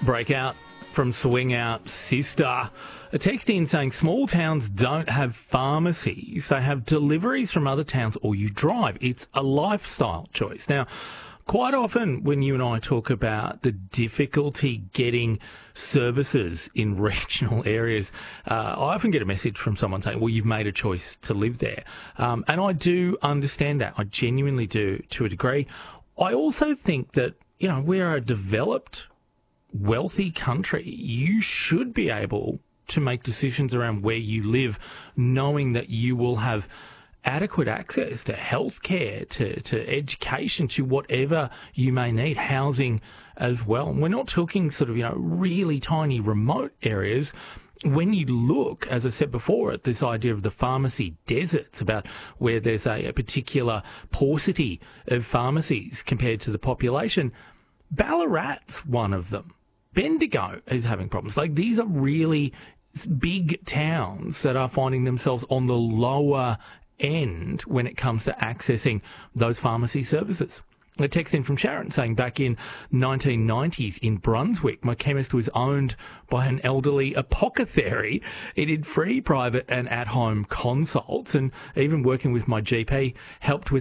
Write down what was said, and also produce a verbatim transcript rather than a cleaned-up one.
Breakout from Swing Out Sister. A text in saying small towns don't have pharmacies. They have deliveries from other towns or you drive. It's a lifestyle choice. Now, quite often when you and I talk about the difficulty getting services in regional areas, uh, I often get a message from someone saying, well, you've made a choice to live there. Um, and I do understand that. I genuinely do to a degree. I also think that, you know, we're a developed, wealthy country. You should be able to make decisions around where you live, knowing that you will have adequate access to healthcare, to, to education, to whatever you may need, housing as well. And we're not talking sort of, you know, really tiny remote areas. When you look, as I said before, at this idea of the pharmacy deserts, about where there's a, a particular paucity of pharmacies compared to the population, Ballarat's one of them. Bendigo is having problems. Like, these are really big towns that are finding themselves on the lower end when it comes to accessing those pharmacy services. A text in from Sharon saying back in nineteen nineties in Brunswick, my chemist was owned by an elderly apothecary. He did free, private and at-home consults, and even working with my G P helped with